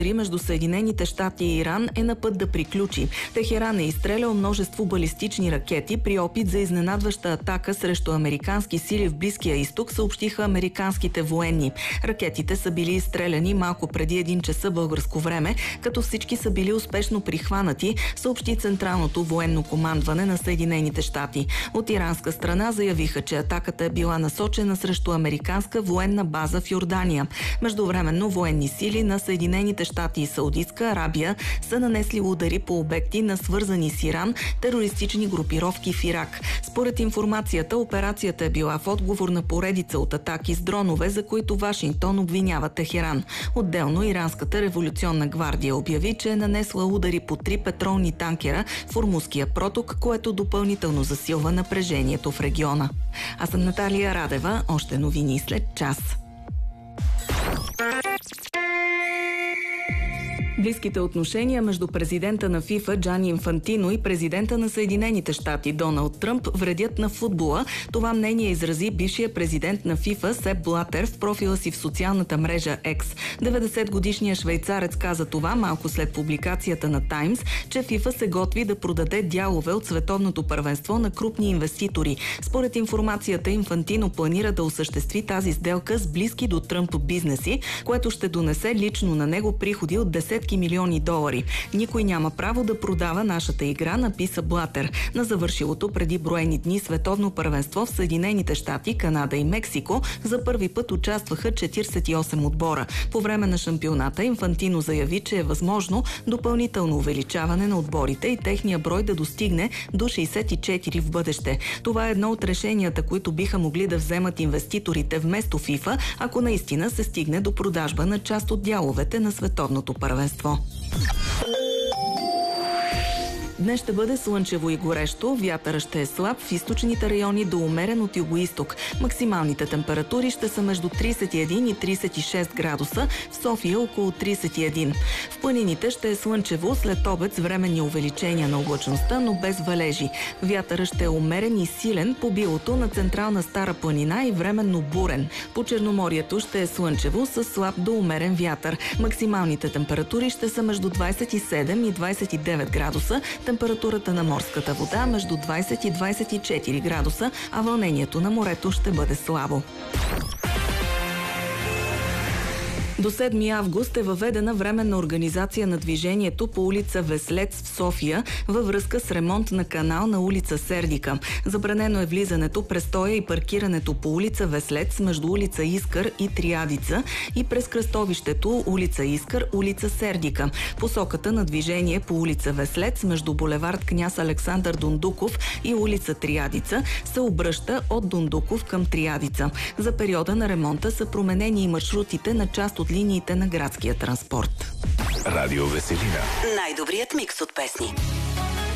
между Съединените щати и Иран е на път да приключи. Техеран е изстрелял множество балистични ракети при опит за изненадваща атака срещу американски сили в Близкия изток, съобщиха американските военни. Ракетите са били изстреляни малко преди 1 часа българско време, като всички са били успешно прихванати, съобщи Централното военно командване на Съединените щати. От иранска страна заявиха, че атаката е била насочена срещу американска военна база в Йордания. Междувременно военни сили на Съединените щати и Саудитска Арабия са нанесли удари по обекти на свързани с Иран терористични групировки в Ирак. Според информацията, операцията е била в отговор на поредица от атаки с дронове, за които Вашингтон обвинява Техеран. Отделно Иранската революционна гвардия обяви, че е нанесла удари по 3 петролни танкера в Ормузския проток, което допълнително засилва напрежението в региона. Аз съм Наталия Радева. Още новини след час. Близките отношения между президента на ФИФА Джани Инфантино и президента на Съединените щати Доналд Тръмп вредят на футбола. Това мнение изрази бившия президент на ФИФА Сеп Блатер в профила си в социалната мрежа X. 90-годишният швейцарец каза това малко след публикацията на Таймс, че ФИФА се готви да продаде дялове от световното първенство на крупни инвеститори. Според информацията, Инфантино планира да осъществи тази сделка с близки до Тръмп бизнеси, което ще донесе лично на него приходи от десетки милиони долари. Никой няма право да продава нашата игра, написа Блатер. На завършилото преди броени дни световно първенство в Съединените щати, Канада и Мексико за първи път участваха 48 отбора. По време на шампионата Инфантино заяви, че е възможно допълнително увеличаване на отборите и техния брой да достигне до 64 в бъдеще. Това е едно от решенията, които биха могли да вземат инвеститорите вместо ФИФА, ако наистина се стигне до продажба на част от дяловете на световното първенство. Днес ще бъде слънчево и горещо, вятъра ще е слаб, в източните райони до умерен от югоизток. Максималните температури ще са между 31 и 36 градуса, в София около 31. В планините ще е слънчево, след обед с временни увеличения на облачността, но без валежи. Вятъра ще е умерен и силен по билото на централна Стара планина и временно бурен. По Черноморието ще е слънчево с слаб до умерен вятър. Максималните температури ще са между 27 и 29 градуса, температурата на морската вода между 20 и 24 градуса, а вълнението на морето ще бъде слабо. До 7 август е въведена временна организация на движението по улица Веслец в София във връзка с ремонт на канал на улица Сердика. Забранено е влизането, престоя и паркирането по улица Веслец между улица Искър и Триадица и през кръстовището улица Искър, улица Сердика. Посоката на движение по улица Веслец между булевард Княз Александър Дондуков и улица Триадица се обръща от Дондуков към Триадица. За периода на ремонта са променени и маршрутите на част от линиите на градския транспорт. Радио Веселина. Най-добрият микс от песни.